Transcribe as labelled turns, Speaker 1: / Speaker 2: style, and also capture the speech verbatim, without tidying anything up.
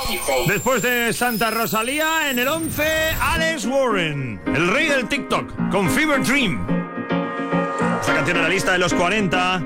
Speaker 1: Después de Santa Rosalía, en el once, Alex Warren, el rey del TikTok, con Fever Dream. Esta canción en la lista de los cuarenta